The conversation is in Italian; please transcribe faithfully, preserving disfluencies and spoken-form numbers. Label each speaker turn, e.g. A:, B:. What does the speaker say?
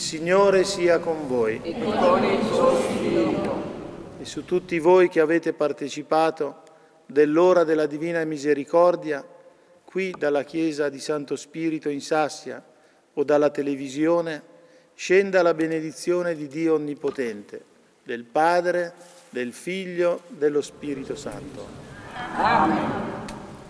A: Signore sia con voi
B: e con il suo spirito.
A: e su tutti voi che avete partecipato dell'ora della Divina Misericordia, qui dalla Chiesa di Santo Spirito in Sassia o dalla televisione, scenda la benedizione di Dio Onnipotente, del Padre, del Figlio, dello Spirito Santo.
B: Amen.